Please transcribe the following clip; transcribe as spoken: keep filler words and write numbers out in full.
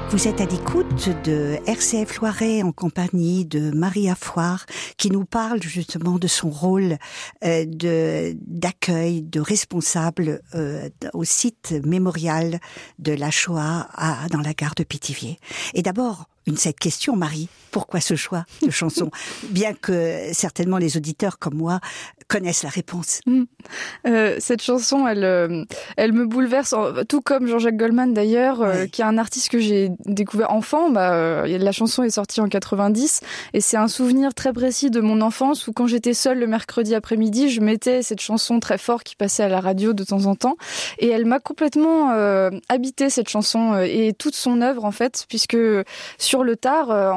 Vous êtes à l'écoute de R C F Loiret en compagnie de Maria Foire qui nous parle justement de son rôle euh, de, d'accueil, de responsable euh, au site mémorial de la Shoah à, dans la gare de Pithiviers. Et d'abord, une cette question, Marie, pourquoi ce choix de chanson? Bien que certainement les auditeurs comme moi connaissent la réponse. Mmh. Euh, cette chanson, elle, euh, elle me bouleverse, tout comme Jean-Jacques Goldman d'ailleurs, euh, oui. qui est un artiste que j'ai découvert enfant. Bah, euh, la chanson est sortie en quatre-vingt-dix et c'est un souvenir très précis de mon enfance où quand j'étais seule le mercredi après-midi, je mettais cette chanson très fort qui passait à la radio de temps en temps et elle m'a complètement euh, habité cette chanson euh, et toute son œuvre en fait, puisque sur le tard, euh,